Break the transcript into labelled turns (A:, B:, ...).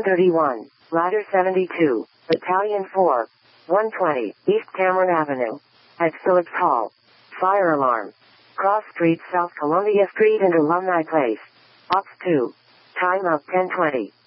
A: 31, Ladder 72, Battalion 4, 120, East Cameron Avenue. At Phillips Hall. Fire alarm. Cross Street, South Columbia Street and Alumni Place. Ops 2. Time up 10:20.